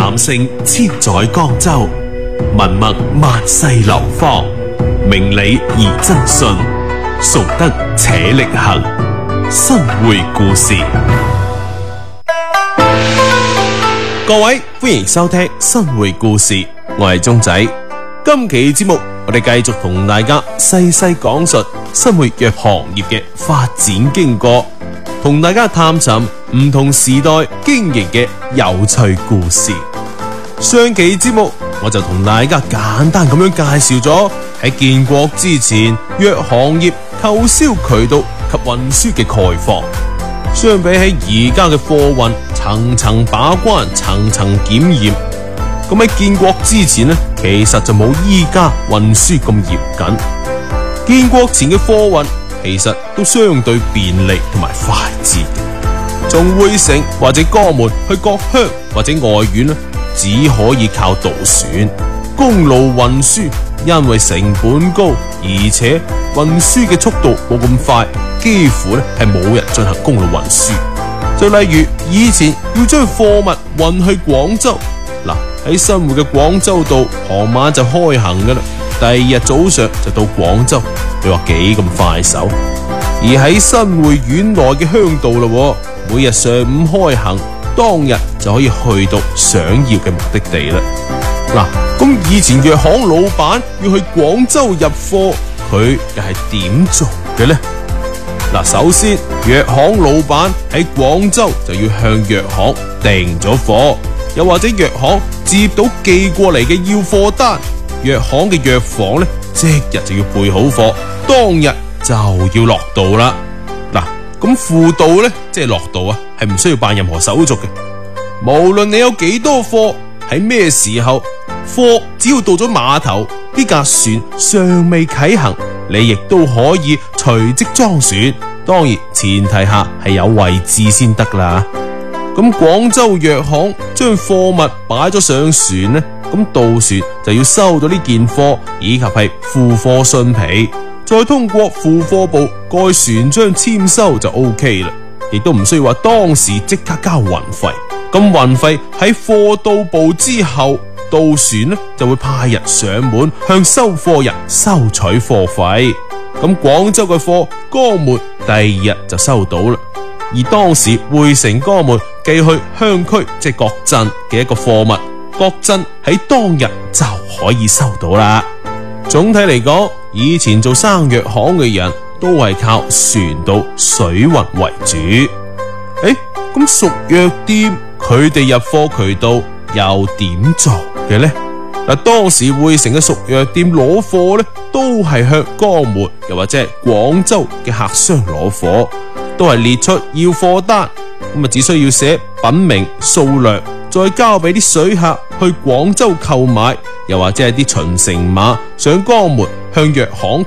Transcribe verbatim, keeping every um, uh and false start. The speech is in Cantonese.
男性千載江州，文墨萬世流芳，明理而真信，崇德且力行。新會故事，各位歡迎收聽新會故事，我係鐘仔。今期節目我哋繼續同大家細細講述新會藥行業嘅發展經過，同大家探尋唔同時代經營嘅有趣故事。上期節目我就同大家簡單咁樣介紹咗喺建國之前藥行業購銷渠道及運輸嘅概況。相比起而家嘅貨運層層把關、層層檢驗，咁喺建國之前呢，其實就冇依家運輸咁嚴謹。建國前嘅貨運其實都相對便利同埋快捷，從匯城或者江門去各鄉或者外縣呢，只可以靠渡船。公路運輸因為成本高，而且運輸嘅速度冇咁快，幾乎咧係冇人進行公路運輸。就例如以前要將貨物運去廣州，嗱喺新會嘅廣州道傍晚就開行噶啦，第二日早上就到廣州，你話幾咁快手？而喺新會縣內嘅鄉道啦，每日上午開行，當日就可以去到想要嘅目的地啦。嗱，咁以前藥行老闆要去廣州入貨，佢又係點做嘅呢？嗱，首先藥行老闆喺廣州就要向藥行訂咗貨，又或者藥行接到寄過嚟嘅要貨單，藥行嘅藥房呢即日就要備好貨，當日就要落道啦。嗱，咁付道呢，即係落道啊，係唔需要辦任何手續嘅。無論你有幾多貨，喺咩時候，貨只要到咗碼頭，呢架船尚未啟行，你亦都可以隨即裝船。當然前提下係有位置先得啦。咁廣州藥行將貨物擺咗上船呢，咁渡船就要收到呢件貨以及係付貨信皮，再通過付貨部蓋船章簽收就 OK 啦，亦都唔需要話當時即刻交運費。咁運費喺貨到埗之後，渡船呢就會派人上門向收貨人收取貨費。咁廣州嘅貨，江門第二日就收到啦。而當時匯城江門寄去鄉區即係各鎮嘅一個貨物，各鎮喺當日就可以收到啦。總體嚟講，以前做生藥行嘅人都係靠船到水運為主。誒，咁屬藥店佢哋入貨渠道又點做嘅呢？嗱，當時匯城嘅屬藥店攞貨咧，都係向江門又或者係廣州嘅客商攞貨，都係列出要貨單，咁啊只需要寫品名、數量，再交俾啲水客去廣州購買，又或者係啲巡城馬上江門向藥行